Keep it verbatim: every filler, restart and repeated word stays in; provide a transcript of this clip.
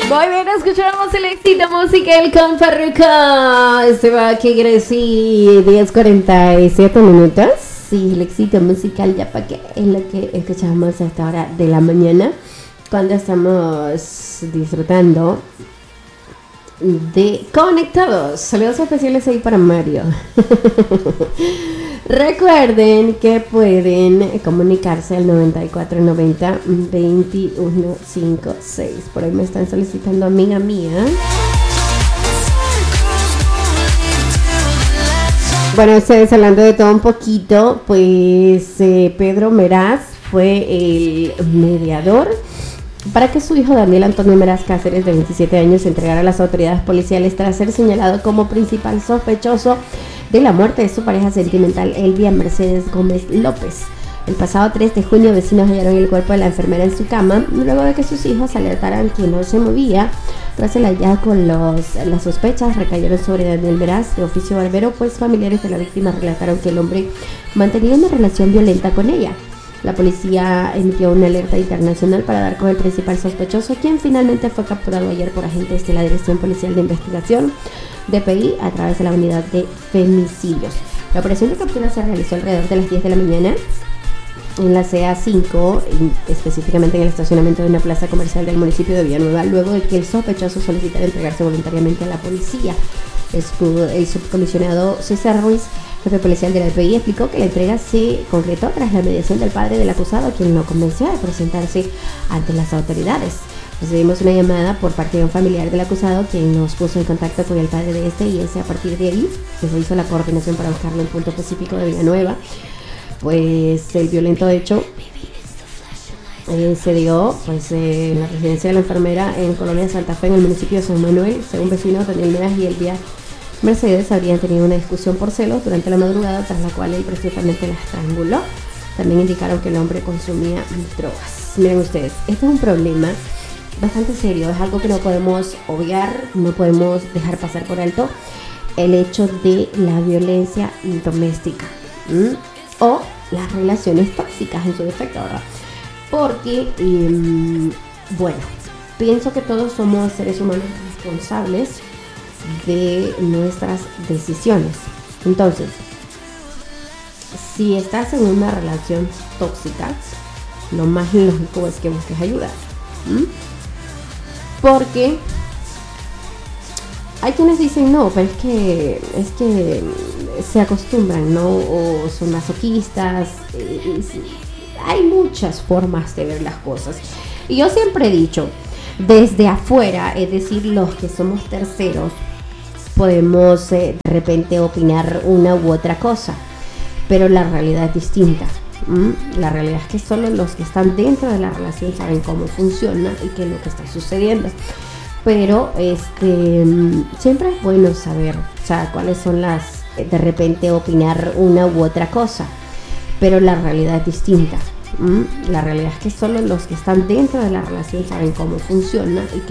Muy bien, escuchamos el éxito musical con Farruko. Se va aquí, Grecy, diez cuarenta y siete minutos. Sí, el éxito musical, ya para qué es lo que escuchamos a esta hora de la mañana, cuando estamos disfrutando de Conectados. Saludos especiales ahí para Mario. Recuerden que pueden comunicarse al noventa y cuatro noventa veintiuno cincuenta y seis. Por ahí me están solicitando amiga mía. Bueno, ustedes hablando de todo un poquito, pues eh, Pedro Meraz fue el mediador para que su hijo Daniel Antonio Meraz Cáceres, de veintisiete años, se entregara a las autoridades policiales tras ser señalado como principal sospechoso de la muerte de su pareja sentimental, Elvia Mercedes Gómez López. El pasado tres de junio, vecinos hallaron el cuerpo de la enfermera en su cama, luego de que sus hijos alertaran que no se movía. Tras el hallazgo, los, las sospechas recayeron sobre Daniel Meraz, de oficio barbero, pues familiares de la víctima relataron que el hombre mantenía una relación violenta con ella. La policía emitió una alerta internacional para dar con el principal sospechoso, quien finalmente fue capturado ayer por agentes de la Dirección Policial de Investigación, D P I, a través de la unidad de femicidios. La operación de captura se realizó alrededor de las diez de la mañana en la C A cinco, específicamente en el estacionamiento de una plaza comercial del municipio de Villanueva, luego de que el sospechoso solicitara entregarse voluntariamente a la policía. El subcomisionado César Ruiz, jefe policial de la D P I, explicó que la entrega se concretó tras la mediación del padre del acusado, quien lo convenció de presentarse ante las autoridades. Recibimos una llamada por parte de un familiar del acusado, quien nos puso en contacto con el padre de este, y ese, a partir de ahí que se hizo la coordinación para buscarlo en punto específico de Villanueva. Pues el violento hecho eh, se dio pues, eh, en la residencia de la enfermera en Colonia Santa Fe, en el municipio de San Manuel. Según vecinos, Daniel Meraz y Elvia Mercedes habrían tenido una discusión por celos durante la madrugada, tras la cual él precisamente la estranguló. También indicaron que el hombre consumía drogas. Miren ustedes, este es un problema bastante serio, es algo que no podemos obviar, no podemos dejar pasar por alto, el hecho de la violencia doméstica, ¿m? o las relaciones tóxicas en su defecto, ¿verdad? Porque, eh, bueno, pienso que todos somos seres humanos responsables de nuestras decisiones. Entonces, si estás en una relación tóxica, lo más lógico es que busques ayuda. ¿Mm? Porque hay quienes dicen no, pero es que es que se acostumbran, ¿no? O son masoquistas. Hay muchas formas de ver las cosas. Y yo siempre he dicho, desde afuera, es decir, los que somos terceros, podemos eh, de repente opinar una u otra cosa, pero la realidad es distinta. ¿Mm? La realidad es que solo los que están dentro de la relación saben cómo funciona y qué es lo que está sucediendo. Pero este siempre es bueno saber, o sea, cuáles son las, de repente opinar una u otra cosa, pero la realidad es distinta. ¿Mm? La realidad es que solo los que están dentro de la relación saben cómo funciona y qué